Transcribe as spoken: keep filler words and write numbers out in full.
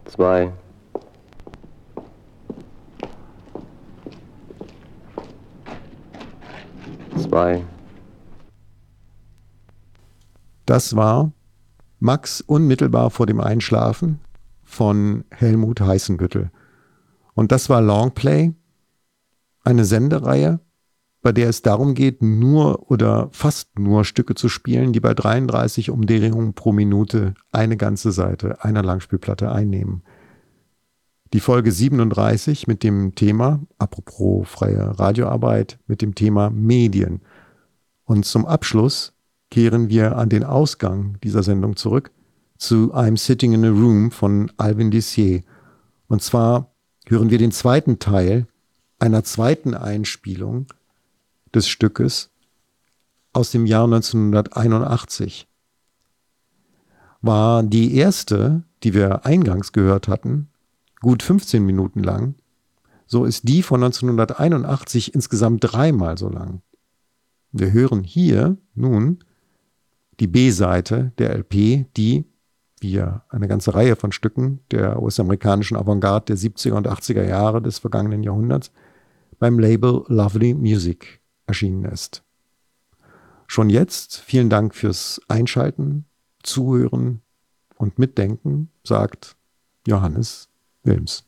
zwei, zwei. Das war Max unmittelbar vor dem Einschlafen von Helmut Heißenbüttel. Und das war Longplay, eine Sendereihe, bei der es darum geht, nur oder fast nur Stücke zu spielen, die bei dreiunddreißig Umdrehungen pro Minute eine ganze Seite einer Langspielplatte einnehmen. Die Folge siebenunddreißig mit dem Thema, apropos freie Radioarbeit, mit dem Thema Medien. Und zum Abschluss kehren wir an den Ausgang dieser Sendung zurück zu I'm Sitting in a Room von Alvin Lissier. Und zwar hören wir den zweiten Teil einer zweiten Einspielung des Stückes aus dem Jahr neunzehnhunderteinundachtzig. War die erste, die wir eingangs gehört hatten, gut fünfzehn Minuten lang, so ist die von neunzehnhunderteinundachtzig insgesamt dreimal so lang. Wir hören hier nun die B-Seite der L P, die, wie ja eine ganze Reihe von Stücken der US-amerikanischen Avantgarde der siebziger und achtziger Jahre des vergangenen Jahrhunderts, beim Label Lovely Music erschienen ist. Schon jetzt vielen Dank fürs Einschalten, Zuhören und Mitdenken, sagt Johannes Wilms.